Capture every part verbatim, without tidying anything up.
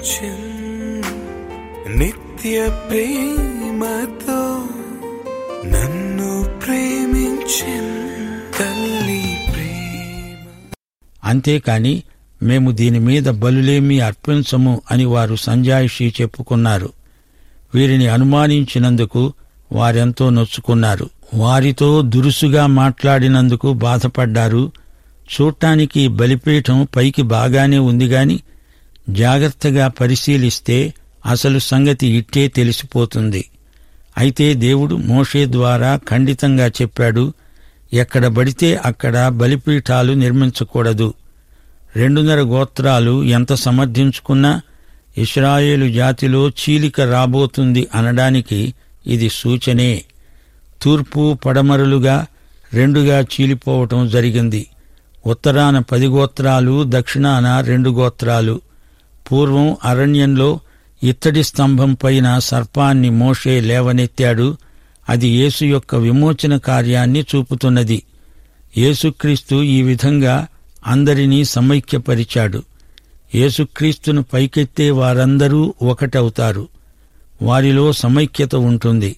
నిత్య ప్రేమతో నన్ను ప్రేమించెన్ తల్లి ప్రేమ. అంతేకాని మేము దీని మీద బలులేమీ అర్పించము అని వారు సంజాయిషీ చెప్పుకున్నారు. వీరిని అనుమానించినందుకు వారెంతో నొచ్చుకున్నారు. వారితో దురుసుగా మాట్లాడినందుకు బాధపడ్డారు. చూడటానికి బలిపీఠం పైకి బాగానే ఉందిగాని జాగ్రత్తగా పరిశీలిస్తే అసలు సంగతి ఇట్టే తెలిసిపోతుంది. అయితే దేవుడు మోషే ద్వారా ఖండితంగా చెప్పాడు, ఎక్కడ పడితే అక్కడ బలిపీఠాలు నిర్మించకూడదు. రెండున్నర గోత్రాలు ఎంత సమర్థించుకున్నా ఇశ్రాయేలు జాతిలో చీలిక రాబోతుంది అనడానికి ఇది సూచనే. తూర్పు పడమరలుగా రెండుగా చీలిపోవటం జరిగింది. ఉత్తరాన పది గోత్రాలు, దక్షిణాన రెండు గోత్రాలు. పూర్వం అరణ్యంలో ఇత్తడి స్తంభం పైన సర్పాన్ని మోషే లేవనెత్తాడు. అది యేసు యొక్క విమోచన కార్యాన్ని చూపుతున్నది. యేసుక్రీస్తు ఈ విధంగా అందరినీ సమైక్యపరిచాడు. యేసుక్రీస్తును పైకెత్తే వారందరూ ఒకటవుతారు. వారిలో సమైక్యత ఉంటుంది.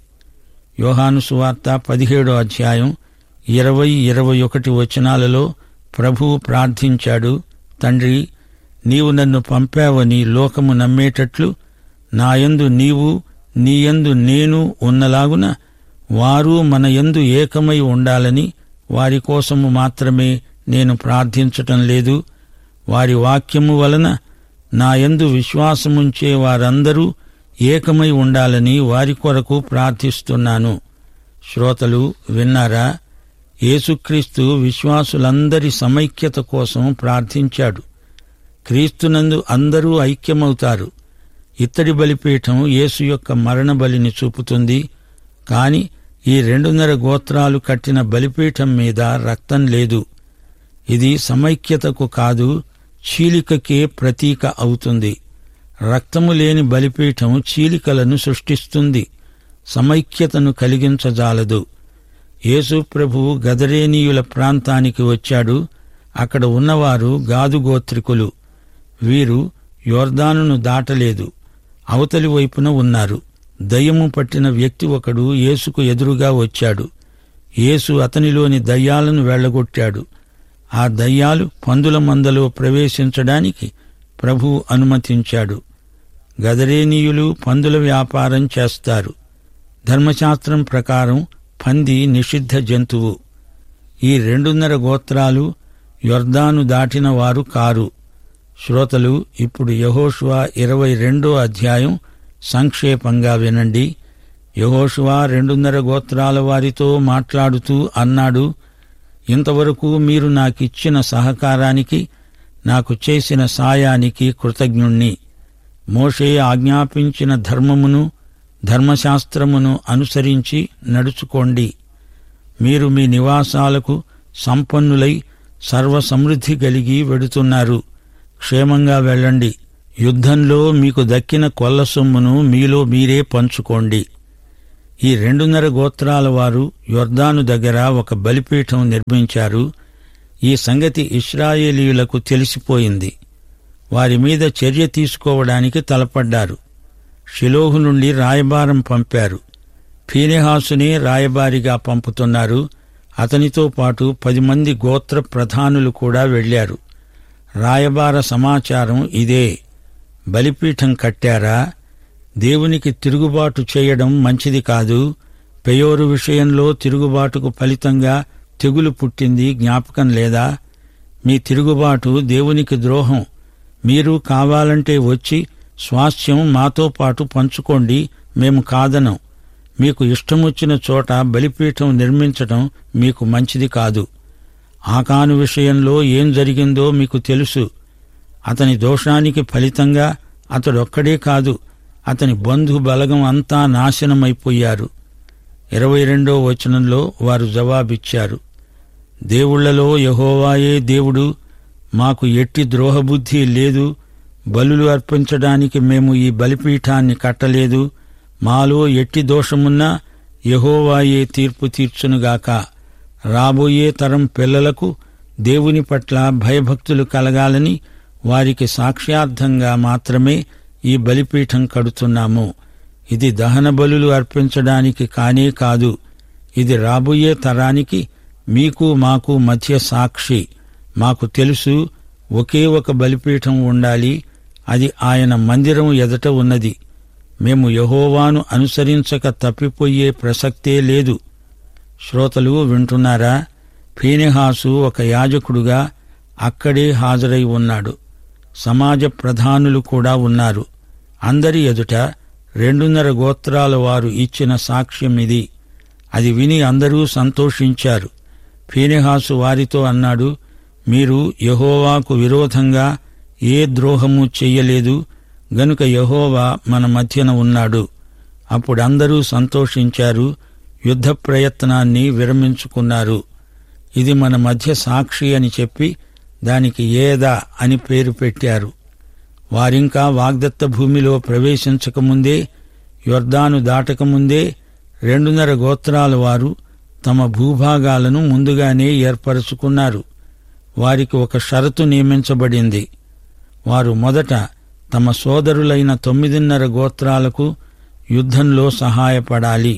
యోహాను సువార్త పదిహేడో అధ్యాయం ఇరవై ఇరవై ఒకటి వచనాలలో ప్రభువు ప్రార్థించాడు, తండ్రి, నీవు నన్ను పంపావని లోకము నమ్మేటట్లు నాయందు నీవు నీయందు నేను ఉన్నలాగున వారు మన యందు ఏకమై ఉండాలని వారి కోసము మాత్రమే నేను ప్రార్థించటం లేదు. వారి వాక్యము వలన నాయందు విశ్వాసముంచే వారందరూ ఏకమై ఉండాలని వారి కొరకు ప్రార్థిస్తున్నాను. శ్రోతలు విన్నారా? యేసుక్రీస్తు విశ్వాసులందరి సమైక్యత కోసం ప్రార్థించాడు. క్రీస్తునందు అందరూ ఐక్యమవుతారు. ఇత్తడి బలిపీఠం యేసు యొక్క మరణ బలిని చూపుతుంది. కాని ఈ రెండున్నర గోత్రాలు కట్టిన బలిపీఠం మీద రక్తం లేదు. ఇది సమైక్యతకు కాదు, చీలికకే ప్రతీక అవుతుంది. రక్తము లేని బలిపీఠం చీలికలను సృష్టిస్తుంది, సమైక్యతను కలిగించజాలదు. యేసు ప్రభువు గదరేనీయుల ప్రాంతానికి వచ్చాడు. అక్కడ ఉన్నవారు గాదు గోత్రికులు. వీరు యొర్దానును దాటలేదు, అవతలి వైపున ఉన్నారు. దయ్యము పట్టిన వ్యక్తి ఒకడు యేసుకు ఎదురుగా వచ్చాడు. యేసు అతనిలోని దయ్యాలను వెళ్లగొట్టాడు. ఆ దయ్యాలు పందుల మందలో ప్రవేశించడానికి ప్రభువు అనుమతించాడు. గదరేనీయులు పందుల వ్యాపారం చేస్తారు. ధర్మశాస్త్రం ప్రకారం పంది నిషిద్ధ జంతువు. ఈ రెండున్నర గోత్రాలు యొర్దాను దాటిన వారు కారు. శ్రోతలు, ఇప్పుడు యెహోషువ ఇరవై రెండో అధ్యాయం సంక్షేపంగా వినండి. యెహోషువ రెండున్నర గోత్రాల వారితో మాట్లాడుతూ అన్నాడు, ఇంతవరకు మీరు నాకిచ్చిన సహకారానికి, నాకు చేసిన సాయానికి కృతజ్ఞుణ్ణి. మోషే ఆజ్ఞాపించిన ధర్మమును ధర్మశాస్త్రమును అనుసరించి నడుచుకోండి. మీరు మీ నివాసాలకు సంపన్నులై సర్వసమృద్ధి కలిగి వెడుతున్నారు. క్షేమంగా వెళ్ళండి. యుద్ధంలో మీకు దక్కిన కొల్ల సొమ్మును మీలో మీరే పంచుకోండి. ఈ రెండున్నర గోత్రాల వారు యొర్దాను దగ్గర ఒక బలిపీఠం నిర్మించారు. ఈ సంగతి ఇశ్రాయేలీయులకు తెలిసిపోయింది. వారి మీద చర్య తీసుకోవడానికి తలపడ్డారు. షిలోహు నుండి రాయబారం పంపారు. ఫీనెహాసునే రాయబారిగా పంపుతున్నారు. అతనితో పాటు పది మంది గోత్ర ప్రధానులు కూడా వెళ్లారు. రాయబార సమాచారం ఇదే: బలిపీఠం కట్టారా? దేవునికి తిరుగుబాటు చేయడం మంచిది కాదు. పెయోరు విషయంలో తిరుగుబాటుకు ఫలితంగా తెగులు పుట్టింది, జ్ఞాపకం లేదా? మీ తిరుగుబాటు దేవునికి ద్రోహం. మీరు కావాలంటే వచ్చి స్వాస్థ్యం మాతో పాటు పంచుకోండి, మేము కాదనం. మీకు ఇష్టమొచ్చిన చోట బలిపీఠం నిర్మించటం మీకు మంచిది కాదు. ఆకాను విషయంలో ఏం జరిగిందో మీకు తెలుసు. అతని దోషానికి ఫలితంగా అతడొక్కడే కాదు, అతని బంధు బలగం అంతా నాశనమైపోయారు. ఇరవై రెండో వచనంలో వారు జవాబిచ్చారు, దేవుళ్లలో యెహోవాయే దేవుడు, మాకు ఎట్టి ద్రోహబుద్ధి లేదు. బలులు అర్పించడానికి మేము ఈ బలిపీఠాన్ని కట్టలేదు. మాలో ఎట్టి దోషమున్నా యెహోవాయే తీర్పు తీర్చునుగాక. రాబోయే తరం పిల్లలకు దేవుని పట్ల భయభక్తులు కలగాలని వారికి సాక్ష్యార్థంగా మాత్రమే ఈ బలిపీఠం కడుతున్నాము. ఇది దహన బలులు అర్పించడానికి కానే కాదు, ఇది రాబోయే తరానికి మీకు మాకు మధ్య సాక్షి. మాకు తెలుసు, ఒకే ఒక బలిపీఠం ఉండాలి, అది ఆయన మందిరం ఎదుట ఉన్నది. మేము యెహోవాను అనుసరించక తప్పిపోయే ప్రసక్తే లేదు. శ్రోతలు వింటున్నారా? ఫీనెహాసు ఒక యాజకుడుగా అక్కడే హాజరై ఉన్నాడు. సమాజ ప్రధానులు కూడా ఉన్నారు. అందరి ఎదుట రెండున్నర గోత్రాల వారు ఇచ్చిన సాక్ష్యం ఇది. అది విని అందరూ సంతోషించారు. ఫీనెహాసు వారితో అన్నాడు, మీరు యెహోవాకు విరోధంగా ఏ ద్రోహము చెయ్యలేదు గనుక యెహోవా మన మధ్యన ఉన్నాడు. అప్పుడందరూ సంతోషించారు, యుద్ధ ప్రయత్నాన్ని విరమించుకున్నారు. ఇది మన మధ్య సాక్షి అని చెప్పి దానికి ఏదా అని పేరు పెట్టారు. వారింకా వాగ్దత్త భూమిలో ప్రవేశించకముందే, యొర్దాను దాటకముందే రెండున్నర గోత్రాల వారు తమ భూభాగాలను ముందుగానే ఏర్పరచుకున్నారు. వారికి ఒక షరతు నియమించబడింది. వారు మొదట తమ సోదరులైన తొమ్మిదిన్నర గోత్రాలకు యుద్ధంలో సహాయపడాలి.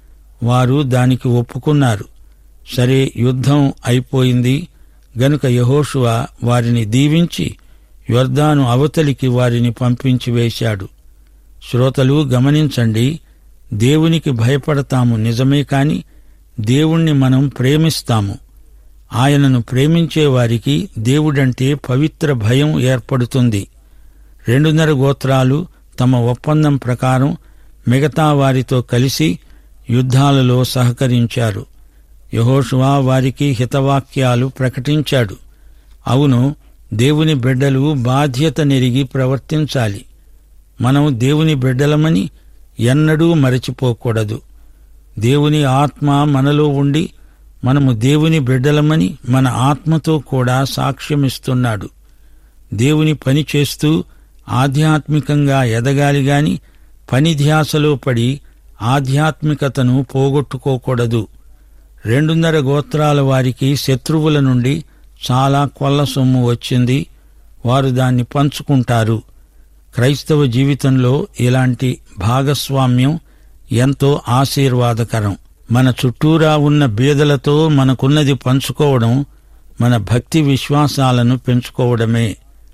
వారు దానికి ఒప్పుకున్నారు. సరే, యుద్ధం అయిపోయింది గనుక యెహోషువ వారిని దీవించి యొర్దాను అవతలికి వారిని పంపించి వేశాడు. శ్రోతలు గమనించండి, దేవునికి భయపడతాము నిజమే, కాని దేవుణ్ణి మనం ప్రేమిస్తాము. ఆయనను ప్రేమించే వారికి దేవుడంటే పవిత్ర భయం ఏర్పడుతుంది. రెండున్నర గోత్రాలు తమ ఒప్పందం ప్రకారం మిగతా వారితో కలిసి యుద్ధాలలో సహకరించారు. యెహోషువ వారికి హితవాక్యాలు ప్రకటించాడు. అవును, దేవుని బిడ్డలు బాధ్యత నెరిగి ప్రవర్తించాలి. మనం దేవుని బిడ్డలమని ఎన్నడూ మరచిపోకూడదు. దేవుని ఆత్మ మనలో ఉండి మనము దేవుని బిడ్డలమని మన ఆత్మతో కూడా సాక్ష్యమిస్తున్నాడు. దేవుని పని చేస్తూ ఆధ్యాత్మికంగా ఎదగాలి గాని పని ధ్యాసలో పడి ఆధ్యాత్మికతను పోగొట్టుకోకూడదు. రెండున్నర గోత్రాల వారికి శత్రువుల నుండి చాలా కొల్ల సొమ్ము వచ్చింది. వారు దాన్ని పంచుకుంటారు. క్రైస్తవ జీవితంలో ఇలాంటి భాగస్వామ్యం ఎంతో ఆశీర్వాదకరం. మన చుట్టూరా ఉన్న బీదలతో మనకున్నది పంచుకోవడం మన భక్తి విశ్వాసాలను పెంచుకోవడమే.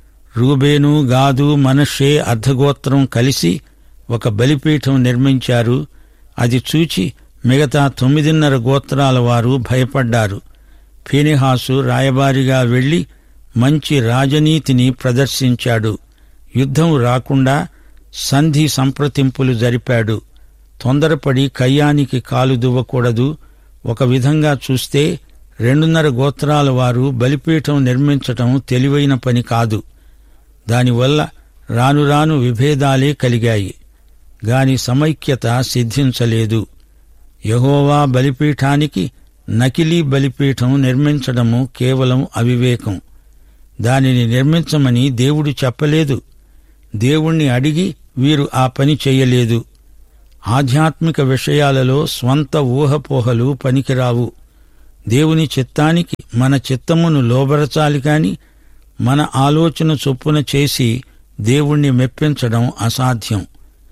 రూబేను, గాదు, మనష్షే అర్ధగోత్రం కలిసి ఒక బలిపీఠం నిర్మించారు. అది చూచి మిగతా తొమ్మిదిన్నర గోత్రాల వారు భయపడ్డారు. ఫీనెహాసు రాయబారిగా వెళ్లి మంచి రాజనీతిని ప్రదర్శించాడు. యుద్ధం రాకుండా సంధి సంప్రదింపులు జరిపాడు. తొందరపడి కయ్యానికి కాలు దువ్వకూడదు. ఒక విధంగా చూస్తే రెండున్నర గోత్రాల వారు బలిపీఠం నిర్మించటం తెలివైన పని కాదు. దానివల్ల రాను రాను విభేదాలే కలిగాయి గాని సమైక్యత సిద్ధించలేదు. యెహోవా బలిపీఠానికి నకిలీ బలిపీఠం నిర్మించడము కేవలం అవివేకం. దానిని నిర్మించమని దేవుడు చెప్పలేదు. దేవుణ్ణి అడిగి వీరు ఆ పని చెయ్యలేదు. ఆధ్యాత్మిక విషయాలలో స్వంత ఊహపోహలు పనికిరావు. దేవుని చిత్తానికి మన చిత్తమును లోబరచాలి కాని మన ఆలోచన చొప్పున చేసి దేవుణ్ణి మెప్పించడం అసాధ్యం.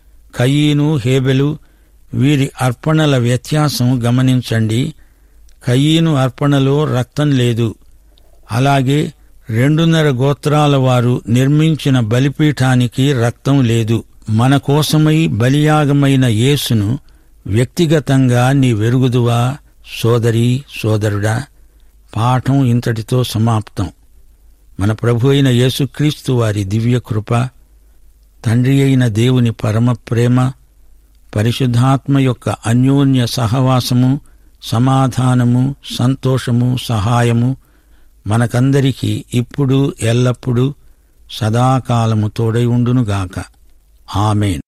కయీను, హేబెలు వీరి అర్పణల వ్యత్యాసం గమనించండి. కయీను అర్పణలో రక్తం లేదు. అలాగే రెండున్నర గోత్రాల వారు నిర్మించిన బలిపీఠానికి రక్తం లేదు. మన కోసమై బలియాగమైన యేసును వ్యక్తిగతంగా నీ వెరుగుదువా సోదరీ సోదరుడా? పాఠం ఇంతటితో సమాప్తం. మన ప్రభు అయిన యేసుక్రీస్తు వారి దివ్యకృప, తండ్రి అయిన దేవుని పరమ ప్రేమ, పరిశుద్ధాత్మ యొక్క అన్యోన్య సహవాసము, సమాధానము, సంతోషము, సహాయము మనకందరికీ ఇప్పుడు ఎల్లప్పుడూ సదాకాలము తోడై ఉండునుగాక. ఆమేన్.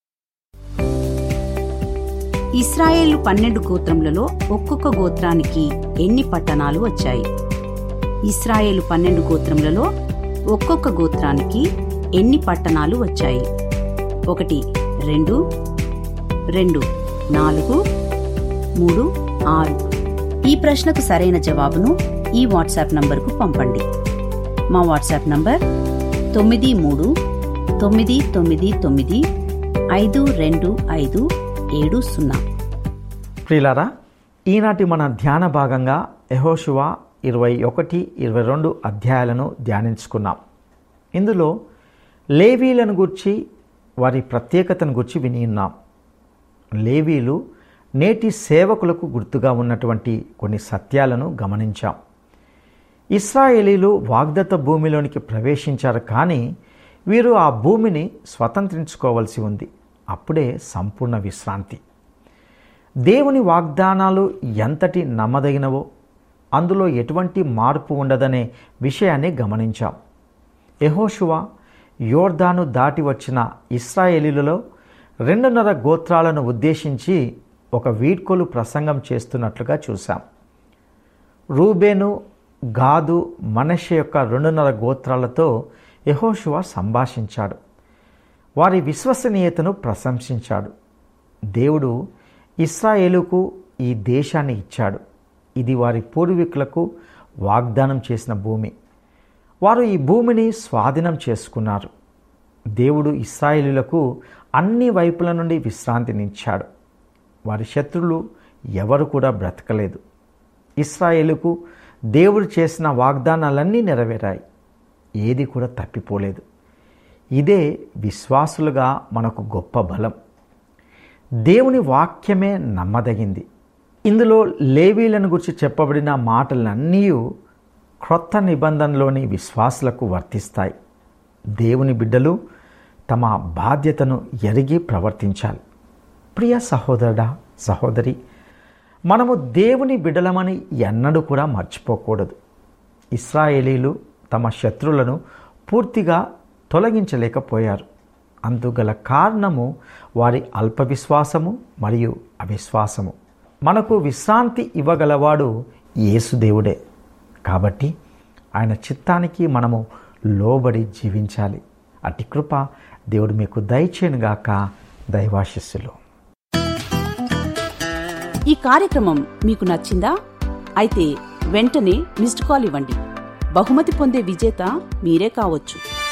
ఇశ్రాయేలు పన్నెండు గోత్రములలో ఒక్కొక్క గోత్రానికి ఎన్ని పట్టణాలు వచ్చాయి? ఇశ్రాయేలు పన్నెండు గోత్రములలో ఒక్కొక్క గోత్రానికి ఎన్ని పట్టణాలు వచ్చాయి? ఒకటి, రెండు, రెండు, నాలుగు, మూడు, ఆరు. ఈ ప్రశ్నకు సరైన జవాబును ఈ వాట్సాప్ నంబర్కు పంపండి. మా వాట్సాప్ నంబర్ తొమ్మిది మూడు తొమ్మిది తొమ్మిది తొమ్మిది ఐదు రెండు ఐదు ఏడు సున్నా. ప్రియులారా, ఈనాటి మన ధ్యాన భాగంగా యెహోషువ ఇరవై ఒకటి ఇరవై రెండు అధ్యాయాలను ధ్యానించుకున్నాం. ఇందులో లేవీలను గూర్చి, వారి ప్రత్యేకతను గురించి విని ఉన్నాం. లేవీలు నేటి సేవకులకు గుర్తుగా ఉన్నటువంటి కొన్ని సత్యాలను గమనించాం. ఇశ్రాయేలీలు వాగ్దత్త భూమిలోనికి ప్రవేశించారు, కానీ వీరు ఆ భూమిని స్వతంత్రించుకోవలసి ఉంది. అప్పుడే సంపూర్ణ విశ్రాంతి. దేవుని వాగ్దానాలు ఎంతటి నమ్మదగినవో, అందులో ఎటువంటి మార్పు ఉండదనే విషయాన్ని గమనించాం. యెహోషువ యోర్దాను దాటి వచ్చిన ఇశ్రాయేలీలలో రెండున్నర గోత్రాలను ఉద్దేశించి ఒక వీడ్కోలు ప్రసంగం చేస్తున్నట్లుగా చూశాం. రూబేను, గాదు, మనష్షే యొక్క రెండున్నర గోత్రాలతో యెహోషువ సంభాషించాడు. వారి విశ్వసనీయతను ప్రశంసించాడు. దేవుడు ఇశ్రాయేలుకు ఈ దేశాన్ని ఇచ్చాడు. ఇది వారి పూర్వీకులకు వాగ్దానం చేసిన భూమి. వారు ఈ భూమిని స్వాధీనం చేసుకున్నారు. దేవుడు ఇశ్రాయేలులకు అన్ని వైపుల నుండి విశ్రాంతినిచ్చాడు. వారి శత్రులు ఎవరు కూడా బ్రతకలేదు. ఇశ్రాయేలుకు దేవుడు చేసిన వాగ్దానాలన్నీ నెరవేరాయి. ఏది కూడా తప్పిపోలేదు. ఇదే విశ్వాసులుగా మనకు గొప్ప బలం. దేవుని వాక్యమే నమ్మదగింది. ఇందులో లేవీలను గురించి చెప్పబడిన మాటలన్నీ క్రొత్త నిబంధనలోని విశ్వాసులకు వర్తిస్తాయి. దేవుని బిడ్డలు తమ బాధ్యతను ఎరిగి ప్రవర్తించాలి. ప్రియ సహోదరుడా, సహోదరి, మనము దేవుని బిడ్డలమని ఎన్నడూ కూడా మర్చిపోకూడదు. ఇశ్రాయేలీలు తమ శత్రువులను పూర్తిగా తొలగించలేకపోయారు. అందుగల కారణము వారి అల్ప విశ్వాసము మరియు అవిశ్వాసము. మనకు విశ్రాంతి ఇవ్వగలవాడు యేసుదేవుడే. కాబట్టి ఆయన చిత్తానికి మనము లోబడి జీవించాలి. అట్టి కృప దేవుడు మీకు దయచేయునుగాక. దైవాశీస్సులు. ఈ కార్యక్రమం మీకు నచ్చిందా? అయితే వెంటనే మిస్డ్ కాల్ ఇవ్వండి. బహుమతి పొందే విజేత మీరే కావచ్చు.